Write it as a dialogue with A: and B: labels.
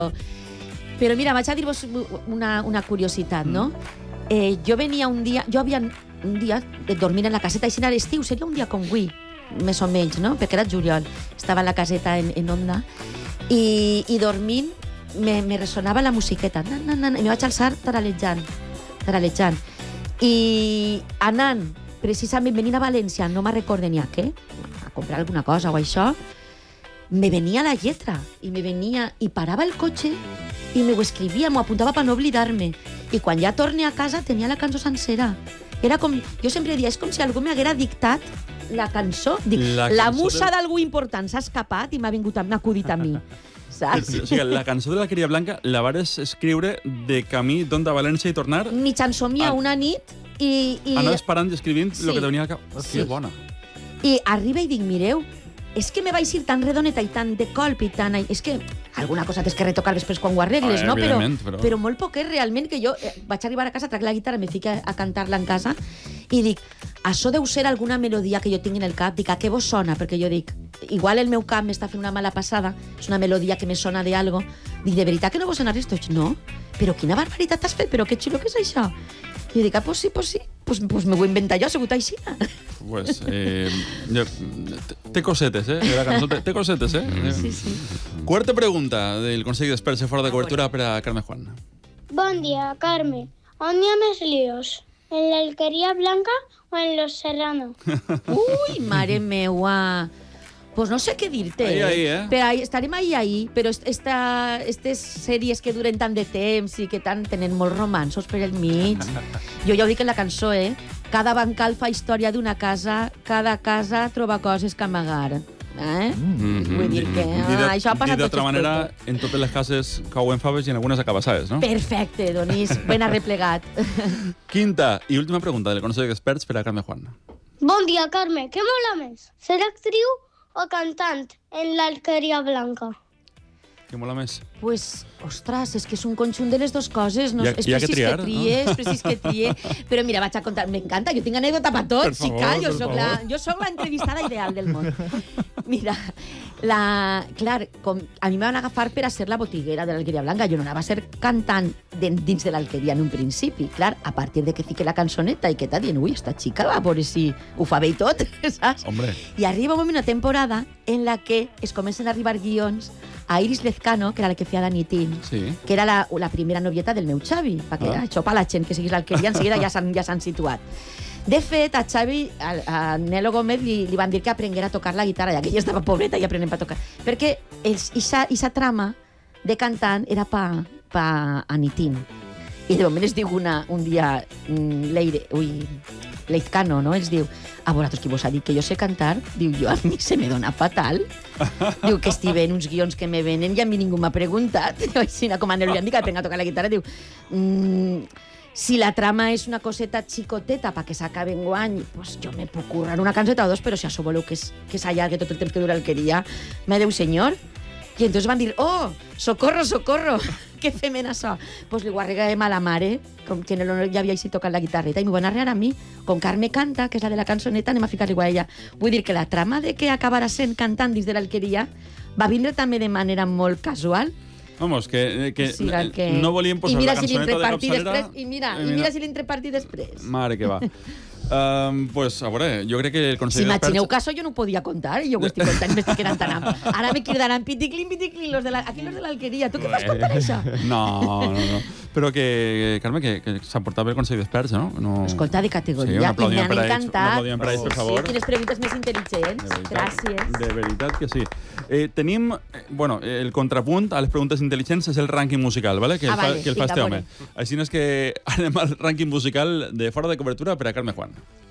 A: Però mira, vaig a dir-vos una curiositat, no? Jo venia un dia dormint en la caseta, així a l'estiu, seria un dia com avui, més o menys, no? Perquè era juliol, estava en la caseta en Onda, i dormint me ressonava la musiqueta, i me vaig alçar taralejant. I anant, precisament venint a València, no me'n recordo ni a què, a comprar alguna cosa o això, me venia la lletra, i parava el cotxe, i m'ho escrivia, m'ho apuntava per no oblidar-me. I quan ja torne a casa tenia la cançó sencera. Era com, jo sempre dia, és com si algú m'haguera dictat la cançó. Dic, la musa d'algú important s'ha escapat i m'ha acudit a mi. Saps?
B: O sigui, la cançó de l'Alqueria Blanca la vares escriure de camí d'Onda a València i tornar...
A: Mitjan somia una nit i...
B: Anaves parant i escrivint el que te venia al cap. Que bona.
A: I arriba i dic, mireu, és que me vaig ir tan redoneta i tan de colp i tan... És que alguna cosa tens que retocar després quan ho arregles, no? Però molt poquet, realment, que jo vaig arribar a casa, trac la guitarra, me fico a cantar-la en casa i dic, això deu ser alguna melodia que jo tinc en el cap. Dic, a què vos sona? Perquè jo dic, igual el meu cap m'està fent una mala passada, és una melodia que me sona de algo. Dic, de veritat que no vos sona res? No? Però quina barbaritat has fet? Però que xulo que és això? I jo dic, pues sí. Pues me ho he inventat jo, ha sigut així.
B: Pues, té cosetes, la cançó té cosetes,
A: Sí.
B: Quarta pregunta del Consell d'Experts fora de cobertura per a Carme Juan.
C: Bon dia, Carme. On hi ha més líos? ¿En la Alquería Blanca o en Los Serrano?
A: Ui, mare meua. Pues no sé què dir-te.
B: Ahí,
A: Però estarem ahí, però aquestes sèries que duren tant de temps i que tenen molts romanços per el mig. Jo ja ho dic en la cançó, Cada bancal fa història d'una casa, cada casa troba coses que amagar. Vull dir que això ha passat
B: dit d'altra manera, en totes les cases cauen faves i en algunes acabassades, no?
A: Perfecte, Donís. Ben arreplegat.
B: Quinta i última pregunta del Consell d'Experts per a Carme Juan.
C: Bon dia, Carme. Què mola més? Ser actriu o cantant en la Alquería Blanca?
B: Què mola més?
A: Pues, ostres, és que és un conjunt de les dues coses. No?
B: Hi ha que triar,
A: és precís que trie. Però mira, vaig a contar, m'encanta, jo tinc anècdota per tot.
B: Per favor,
A: jo soc la entrevistada ideal del món. Mira, clar, a mi me van agafar per a ser la botiguera de l'Alqueria Blanca. Jo no anava a ser cantant dins de l'Alqueria en un principi. Clar, a partir de que fique la cançoneta i que t'ha dient, ui, esta xica va a veure si ho fa bé i tot, saps?
B: Hombre.
A: I arriba una temporada en la que es comencen a arribar guions a Iris Lezcano, que era la que feia Dani Tin, que era la primera novieta del meu Xavi, perquè això per la gent que seguís l'Alqueria enseguida ja s'han situat. De fet, a Xavi, a Nelo Gómez li van dir que aprenguera a tocar la guitarra, ja que ella estava pobreta i aprenent a tocar. Perquè aquesta trama de cantant era pa Anitín. I de moment es diu un dia Lezcano, no? Els diu, a vosaltres qui vos ha dit que jo sé cantar? Diu, jo a mi se me dona fatal. Diu que estiven uns guions que me venen i a mi ningú m'ha preguntat. Així, com a Nelo li han dit que aprenga a tocar la guitarra, diu, si la trama és una coseta xicoteta perquè s'acabi enguany, pues jo me puc currar una cançeta o dos, però si això voleu que s'allargue tot el temps que dura l'Alqueria, me deu senyor. I entonces van dir, oh, socorro, què fem en això? Pues li ho arreglem a la mare, com que ja havia així tocat la guitarreta, i m'ho van arreglar a mi. Com Carme canta, que és la de la cançoneta, anem a ficar-li igual a ella. Vull dir que la trama de que acabarà sent cantant dins de l'Alqueria va vindre també de manera molt casual.
B: Vamos, que no volíem posar la cançoneta de capçalera...
A: I mira si l'entrepartí després.
B: Mare que va. Pues, a veure, jo crec que el Consell d'Experts...
A: Si imagineu que això jo no ho podia contar, i jo ho estic contant, m'estic quedant tan ample. Ara me cridaran piticlin, aquí los de l'Alqueria. Tu què vas contar això?
B: No. Però que, Carme, que s'aportava el Consell d'Experts, no?
A: Escolta, de categoria, i m'han encantat.
B: Un aplaudiment per ells, per favor.
A: Quines preguntes més intel·ligents. Gràcies.
B: De veritat que sí. Tenim, el contrapunt a les preguntes intel·ligents és el rànquing musical, que el fa este home. Així és que anem al rànquing musical de fora de cobertura per a Carme Juan.